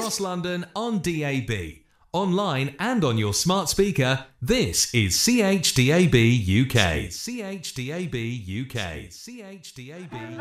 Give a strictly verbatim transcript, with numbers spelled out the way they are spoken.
across London on D A B. Online and on your smart speaker, this is C H D A B U K. C H D A B U K. C H D A B